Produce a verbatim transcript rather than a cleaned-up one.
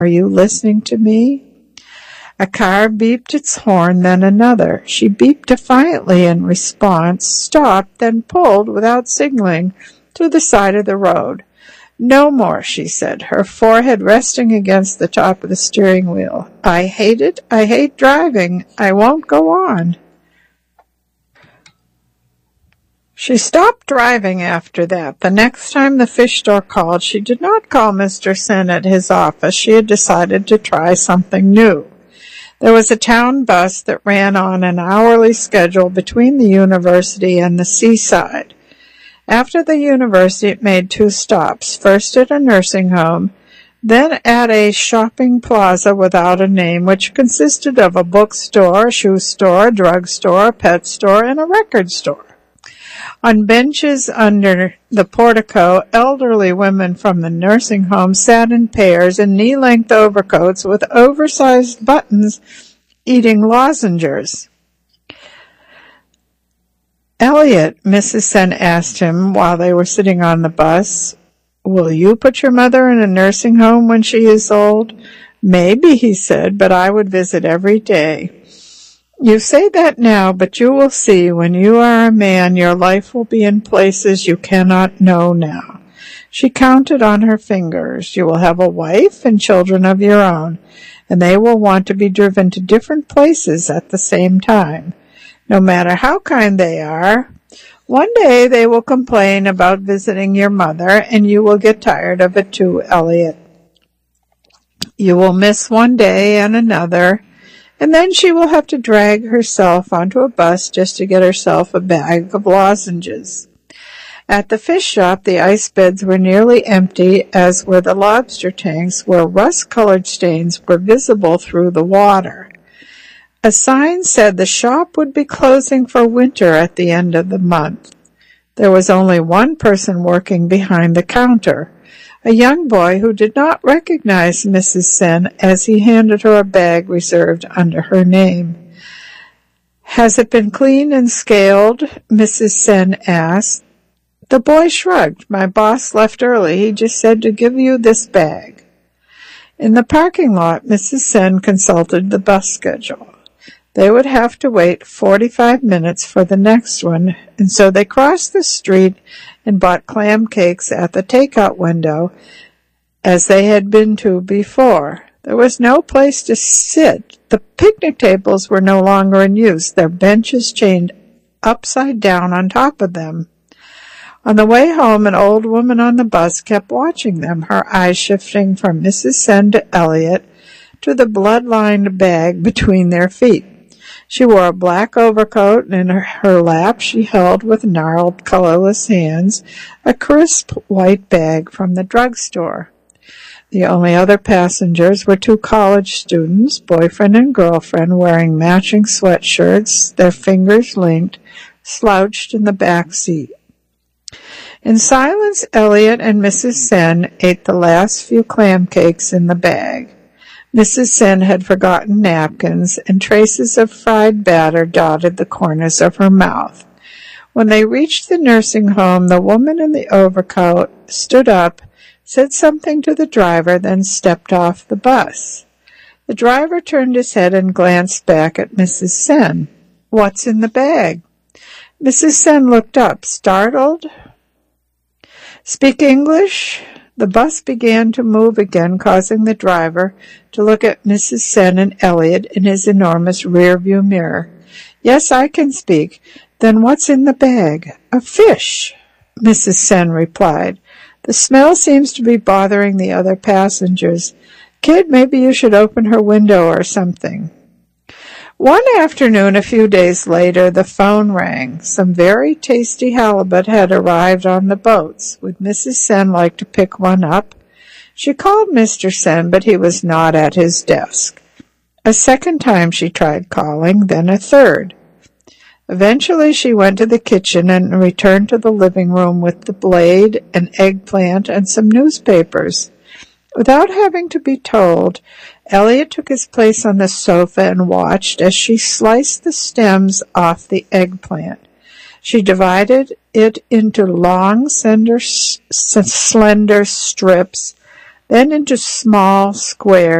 Are you listening to me?" A car beeped its horn, then another. She beeped defiantly in response, stopped, then pulled without signaling to the side of the road. "No more," she said, her forehead resting against the top of the steering wheel. "I hate it. I hate driving. I won't go on." She stopped driving after that. The next time the fish store called, she did not call Mister Sen at his office. She had decided to try something new. There was a town bus that ran on an hourly schedule between the university and the seaside. After the university, it made two stops, first at a nursing home, then at a shopping plaza without a name, which consisted of a bookstore, a shoe store, a drugstore, a pet store, and a record store. On benches under the portico, elderly women from the nursing home sat in pairs in knee-length overcoats with oversized buttons, eating lozenges. "Elliot," Missus Sen asked him while they were sitting on the bus, "will you put your mother in a nursing home when she is old?" "Maybe," he said, "but I would visit every day." "You say that now, but you will see when you are a man your life will be in places you cannot know now." She counted on her fingers. "You will have a wife and children of your own, and they will want to be driven to different places at the same time. No matter how kind they are, one day they will complain about visiting your mother, and you will get tired of it too, Elliot. You will miss one day and another, and then she will have to drag herself onto a bus just to get herself a bag of lozenges." At the fish shop, the ice beds were nearly empty, as were the lobster tanks, where rust-colored stains were visible through the water. A sign said the shop would be closing for winter at the end of the month. There was only one person working behind the counter, a young boy who did not recognize Missus Sen as he handed her a bag reserved under her name. "Has it been cleaned and scaled?" Missus Sen asked. The boy shrugged. "My boss left early. He just said to give you this bag." In the parking lot, Missus Sen consulted the bus schedule. They would have to wait forty-five minutes for the next one, and so they crossed the street and bought clam cakes at the takeout window, as they had been to before. There was no place to sit. The picnic tables were no longer in use, their benches chained upside down on top of them. On the way home, an old woman on the bus kept watching them, her eyes shifting from Missus Sen to Elliot to the blood-lined bag between their feet. She wore a black overcoat, and in her, her lap she held with gnarled, colorless hands a crisp white bag from the drugstore. The only other passengers were two college students, boyfriend and girlfriend, wearing matching sweatshirts, their fingers linked, slouched in the back seat. In silence, Elliot and Missus Sen ate the last few clam cakes in the bag. Missus Sen had forgotten napkins, and traces of fried batter dotted the corners of her mouth. When they reached the nursing home, the woman in the overcoat stood up, said something to the driver, then stepped off the bus. The driver turned his head and glanced back at Missus Sen. "What's in the bag?" Missus Sen looked up, startled. "Speak English?" The bus began to move again, causing the driver to look at Missus Sen and Elliot in his enormous rear-view mirror. "Yes, I can speak." "Then what's in the bag?" "A fish," Missus Sen replied. "The smell seems to be bothering the other passengers. Kid, maybe you should open her window or something." One afternoon, a few days later, the phone rang. Some very tasty halibut had arrived on the boats. Would Missus Sen like to pick one up? She called Mister Sen, but he was not at his desk. A second time she tried calling, then a third. Eventually she went to the kitchen and returned to the living room with the blade, an eggplant, and some newspapers. Without having to be told, Elliot took his place on the sofa and watched as she sliced the stems off the eggplant. She divided it into long, slender, slender strips, then into small squares.